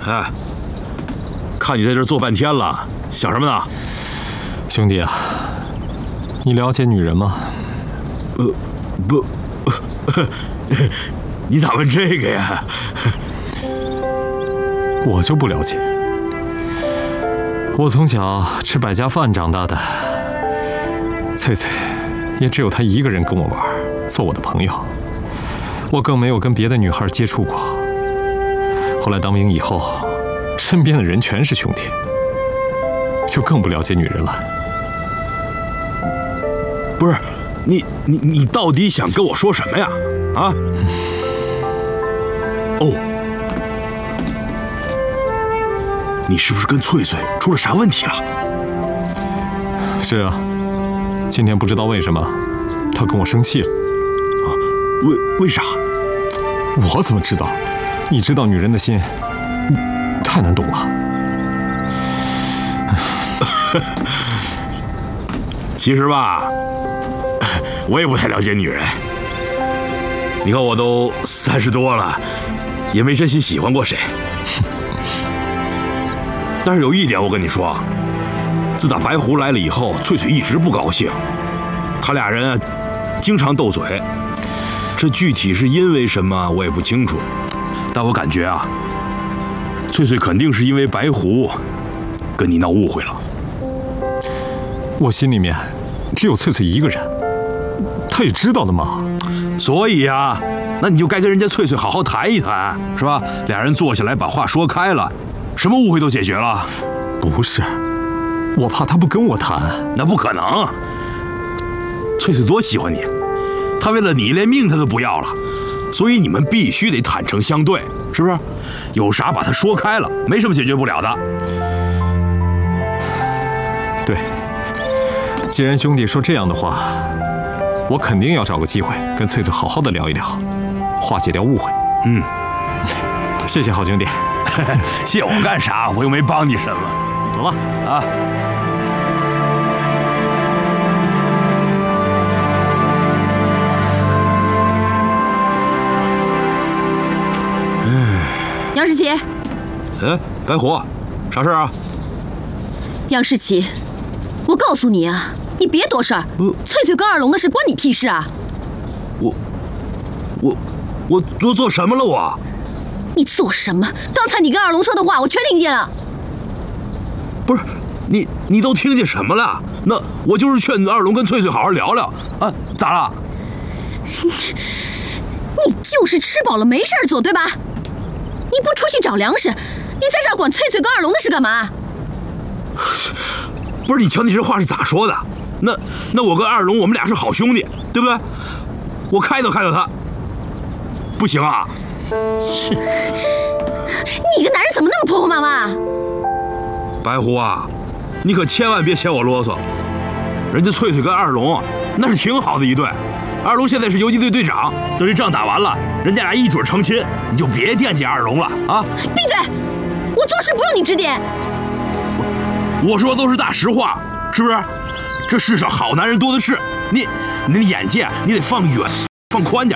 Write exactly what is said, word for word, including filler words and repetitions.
哎，看你在这坐半天了，想什么呢？ 兄弟啊，你了解女人吗？ 呃，不，你咋问这个呀？ 我就不了解。我从小吃百家饭长大的，翠翠也只有她一个人跟我玩，做我的朋友。我更没有跟别的女孩接触过。后来当兵以后，身边的人全是兄弟，就更不了解女人了。 不是，你你你到底想跟我说什么呀？啊？哦，你是不是跟翠翠出了啥问题了？ 是啊，今天不知道为什么，她跟我生气了。 啊？为为啥？ 我怎么知道？你知道女人的心，太难懂了。 其实吧，我也不太了解女人。你看我都三十多了，也没真心喜欢过谁。但是有一点我跟你说，自打白狐来了以后，翠翠一直不高兴，他俩人啊经常斗嘴。这具体是因为什么我也不清楚，但我感觉啊，翠翠肯定是因为白狐跟你闹误会了。 我心里面只有翠翠一个人，她也知道的嘛。 所以呀，那你就该跟人家翠翠好好谈一谈，是吧？俩人坐下来把话说开了，什么误会都解决了。 不是，我怕她不跟我谈。 那不可能，翠翠多喜欢你，她为了你连命她都不要了，所以你们必须得坦诚相对，是不是？有啥把她说开了，没什么解决不了的。 对，既然兄弟说这样的话，我肯定要找个机会跟翠翠好好的聊一聊，化解掉误会。 嗯， 谢谢好兄弟。 谢我干啥？我又没帮你什么。 走了啊。 杨世奇， 哎，白狐，啥事啊？ 杨世奇，我告诉你啊，你别多事儿。翠翠跟二龙的事关你屁事啊！ 我，我，我我做什么了我？ 你做什么？刚才你跟二龙说的话，我全听见了。 不是，你你都听见什么了？那我就是劝二龙跟翠翠好好聊聊啊，咋了？ 你就是吃饱了没事儿做，对吧？你不出去找粮食，你在这儿管翠翠跟二龙的事干嘛？ 不是，你瞧你这话是咋说的？那那我跟二龙我们俩是好兄弟，对不对？我开导开导他，不行啊？ 是，你个男人怎么那么婆婆妈妈？ 白狐啊，你可千万别嫌我啰嗦。人家翠翠跟二龙那是挺好的一对，二龙现在是游击队队长，等这仗打完了，人家俩一准成亲，你就别惦记二龙了啊！ 闭嘴！我做事不用你指点。 我我说的都是大实话，是不是？这世上好男人多的是，你你的眼界你得放远，放宽点。